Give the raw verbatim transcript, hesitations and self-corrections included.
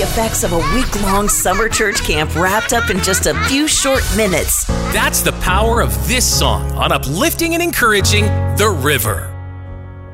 effects of a week-long summer church camp wrapped up in just a few short minutes. That's the power of this song on uplifting and encouraging The River.